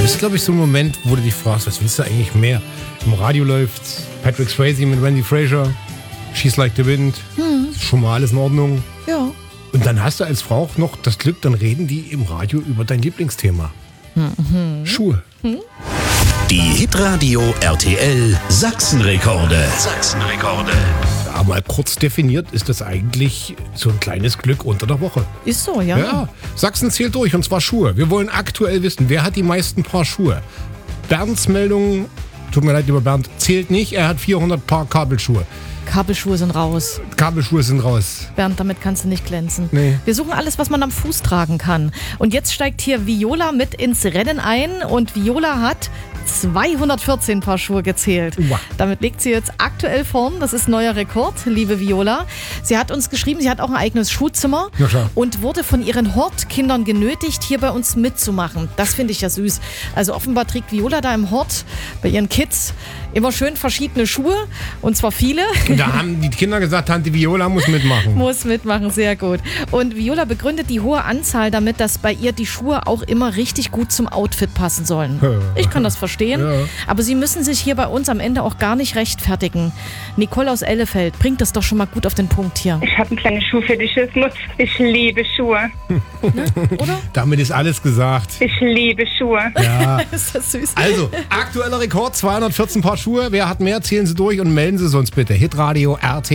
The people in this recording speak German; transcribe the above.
Das ist, glaube ich, so ein Moment, wo du dich fragst, was willst du eigentlich mehr? Im Radio läuft Patrick Swayze mit Wendy Frazier, She's Like the Wind, ist schon mal alles in Ordnung. Ja. Und dann hast du als Frau auch noch das Glück, dann reden die im Radio über dein Lieblingsthema. Schuhe. Die Hitradio RTL Sachsenrekorde. Sachsenrekorde. Ja, mal kurz definiert ist das eigentlich so ein kleines Glück unter der Woche. Ist so, ja. Ja, Sachsen zählt durch, und zwar Schuhe. Wir wollen aktuell wissen, wer hat die meisten Paar Schuhe? Bernds Meldung, tut mir leid, lieber Bernd, zählt nicht. Er hat 400 Paar Kabelschuhe. Kabelschuhe sind raus. Kabelschuhe sind raus. Bernd, damit kannst du nicht glänzen. Nee. Wir suchen alles, was man am Fuß tragen kann. Und jetzt steigt hier Viola mit ins Rennen ein. Und Viola hat 214 Paar Schuhe gezählt. Wow. Damit liegt sie jetzt aktuell vorn. Das ist neuer Rekord, liebe Viola. Sie hat uns geschrieben, sie hat auch ein eigenes Schuhzimmer. Ja, klar. Und wurde von ihren Hortkindern genötigt, hier bei uns mitzumachen. Das finde ich ja süß. Also offenbar trägt Viola da im Hort bei ihren Kids immer schön verschiedene Schuhe. Und zwar viele. Da haben die Kinder gesagt, Tante Viola muss mitmachen. Muss mitmachen, sehr gut. Und Viola begründet die hohe Anzahl damit, dass bei ihr die Schuhe auch immer richtig gut zum Outfit passen sollen. Ich kann das verstehen, Ja. aber sie müssen sich hier bei uns am Ende auch gar nicht rechtfertigen. Nicole aus Ellefeld bringt das doch schon mal gut auf den Punkt hier. Ich habe einen kleinen Schuhfetischismus. Ich liebe Schuhe. Oder? Damit ist alles gesagt. Ich liebe Schuhe. Ja. Ist das süß? Also, aktueller Rekord, 214 Paar Schuhe. Wer hat mehr, zählen Sie durch und melden Sie sonst bitte. Hitradio RTL.